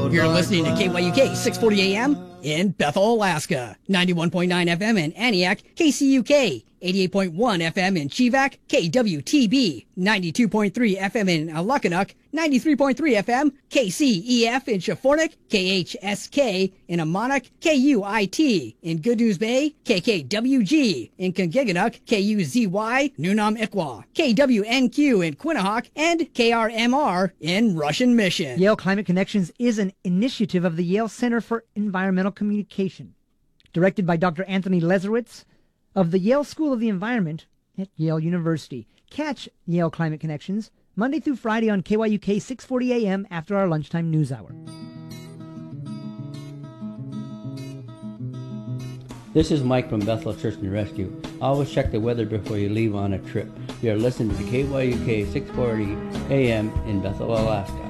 You're listening to KYUK 640 AM in Bethel, Alaska, 91.9 FM in Antioch, KCUK 88.1 FM in Chivak, KWTB 92.3 FM in Alukkanuk, 93.3 FM, KCEF in Shafornik, KHSK in Amonuk, KUIT in Good News Bay, KKWG in Kongiganook, KUZY Nunam Ikwa, KWNQ in Quinnahock, and KRMR in Russian Mission. Yale Climate Connections is an initiative of the Yale Center for Environmental Communication, directed by Dr. Anthony Lezerowitz of the Yale School of the Environment at Yale University. Catch Yale Climate Connections Monday through Friday on KYUK 640 AM after our lunchtime news hour. This is Mike from Bethel Search and Rescue. Always check the weather before you leave on a trip. You are listening to KYUK 640 AM in Bethel, Alaska.